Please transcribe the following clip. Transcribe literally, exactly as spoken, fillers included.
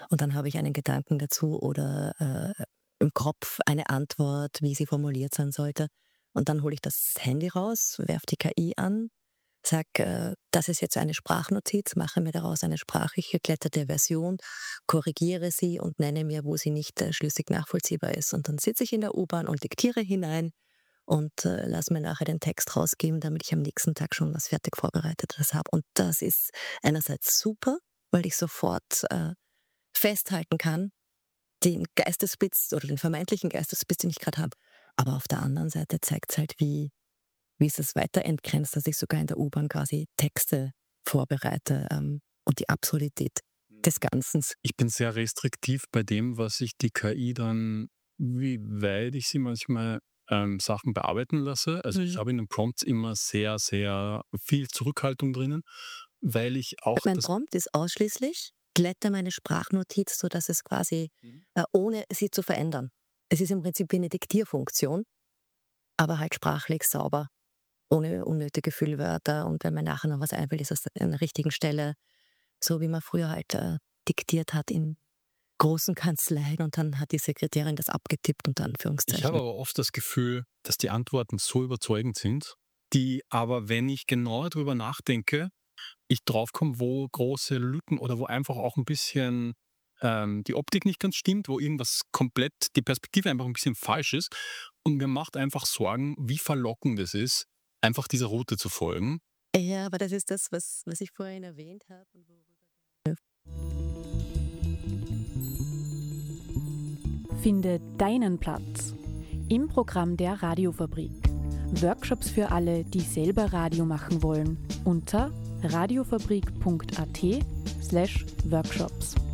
und dann habe ich einen Gedanken dazu oder äh, im Kopf eine Antwort, wie sie formuliert sein sollte. Und dann hole ich das Handy raus, werfe die K I an, sage, äh, das ist jetzt eine Sprachnotiz, mache mir daraus eine sprachlich geglättete Version, korrigiere sie und nenne mir, wo sie nicht äh, schlüssig nachvollziehbar ist. Und dann sitze ich in der U-Bahn und diktiere hinein und äh, lass mir nachher den Text rausgeben, damit ich am nächsten Tag schon was fertig Vorbereitetes habe. Und das ist einerseits super, weil ich sofort äh, festhalten kann, den Geistesblitz oder den vermeintlichen Geistesblitz, den ich gerade habe. Aber auf der anderen Seite zeigt es halt, wie, wie es es weiter entgrenzt, dass ich sogar in der U-Bahn quasi Texte vorbereite ähm, und die Absurdität des Ganzen. Ich bin sehr restriktiv bei dem, was ich die K I dann, wie weit ich sie manchmal ähm, Sachen bearbeiten lasse. Also ich Mhm. habe in den Prompts immer sehr, sehr viel Zurückhaltung drinnen, weil ich auch Mein das. Prompt ist ausschließlich, glätte meine Sprachnotiz, sodass es quasi, Mhm. äh, ohne sie zu verändern. Es ist im Prinzip wie eine Diktierfunktion, aber halt sprachlich sauber, ohne unnötige Füllwörter. Und wenn mir nachher noch was einfällt, ist es an der richtigen Stelle, so wie man früher halt äh, diktiert hat in großen Kanzleien und dann hat die Sekretärin das abgetippt unter Ich habe Anführungszeichen. aber oft das Gefühl, dass die Antworten so überzeugend sind, die aber, wenn ich genauer drüber nachdenke, ich draufkomme, wo große Lücken oder wo einfach auch ein bisschen ähm, die Optik nicht ganz stimmt, wo irgendwas komplett, die Perspektive einfach ein bisschen falsch ist. Und mir macht einfach Sorgen, wie verlockend es ist, einfach dieser Route zu folgen. Ja, aber das ist das, was, was ich vorhin erwähnt habe. Und worüber Finde deinen Platz im Programm der Radiofabrik. Workshops für alle, die selber Radio machen wollen, unter radiofabrik punkt at slash workshops.